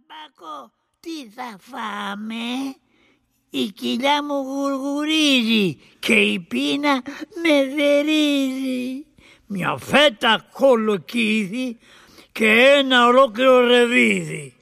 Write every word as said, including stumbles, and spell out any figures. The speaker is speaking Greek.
Μπακό, τι θα φάμε? Η κοιλιά μου γουργουρίζει και η πείνα με δερίζει. Μια φέτα κολοκύδι και ένα ολόκληρο ρεβίδι.